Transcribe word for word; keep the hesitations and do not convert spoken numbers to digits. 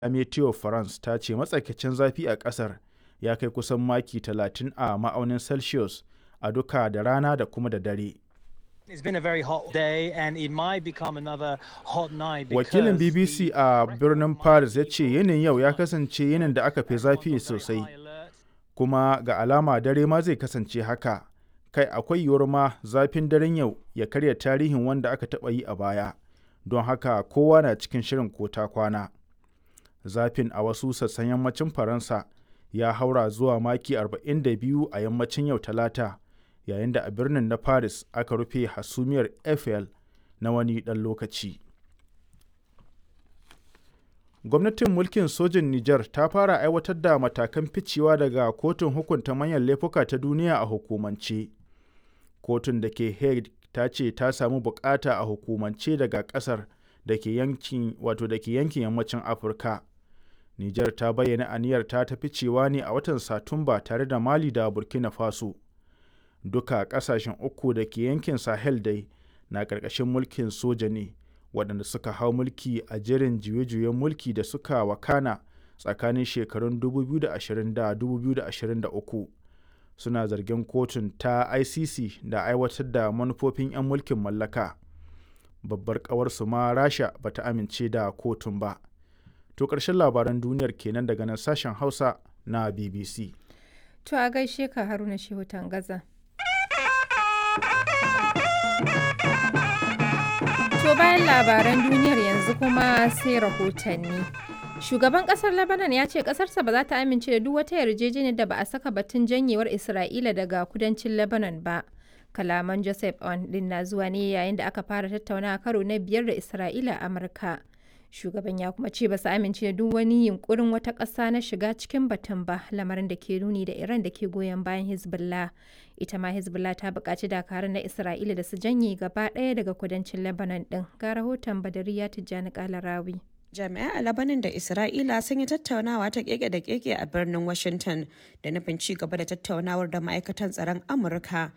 Meteo France ta ce matsakaicin zafi a ƙasar ya kai kusan maki talatin a ma'aunin Celsius a duka da rana da kuma da dare. It's been a very hot day and it might become another hot night Wakilin because B B C the a birnin Paris ya ce yinin yau ya kasance yinin da aka fi zafi sosai, kuma ga alama dare ma zai kasance haka. Kai akwai yiwuwar ma zafin daren yau ya karya tarihin wanda aka taɓa yi a baya, don haka kowa na cikin shirin ko ta kwana. Zafin a wasu sassan yammacin Faransa ya haura zuwa maki arba'in da biyu a yammacin yau Talata, yayin da a birnin na Paris aka rufe hasumiyar Eiffel na wani ɗan lokaci. Gwamnatin mulkin sojin Nijar ta fara aiwatar da matakan ficewa daga kotun hukunta manyan laifuka ta duniya a hukumance. Kotun da ke Hague ta ce ta samu bukata a hukumance daga kasar da ke yankin wato da ke yankin yammacin Afirka. Nijar ta bayyana aniyar ta ta ficewa ne a watan Satumba tare da Mali da Burkina Faso. Duka kasashen uku da ke yankin Sahel dai na ƙarƙashin mulkin soja ne, waɗanda suka hau mulki a jerin juye-juyen mulki da suka wakana tsakanin shekarun dubu biyu da ashirin da dubu biyu da ashirin da uku. Suna zargin kotun ta I C C da aiwatar da manufofin 'yan mulkin mallaka. Babbar ƙawarsu ma Rasha ba ta amince da kotun ba. To ƙarshen labaran duniyar kenan daga nan sashen Hausa na B B C. To a gaishe ka Haruna Shehu Tangaza. To bayan labaran duniyar yanzu kuma sai rahotanni. Shugaban kasar Lebanon ya ce kasarsa ba za ta amince da duk wata yarjejeniyar da ba a saka batun janyewar Isra'ila daga kudancin Lebanon ba. Kalaman Joseph On din na zuwa ne yayin da aka fara tattaunawa karo na biyar da Isra'ila a Amurka. Shugaban ya kuma ce ba su amince da duk wani yunkurin wata ƙasa na shiga cikin batun ba, lamarin da ke nuni da Iran da ke goyon bayan Hezbollah. Ita ma Hezbollah ta buƙaci dakarun na Isra'ila da su janye gaba ɗaya daga kudancin Lebanon ɗin. Ga rahoton Badariya Tijjani Kalarawi. Jami'ai a Labanin da Isra'ila sun yi tattaunawa ta keke da keke a birnin Washington da nufin ci gaba da tattaunawar da ma'aikatan tsaron Amurka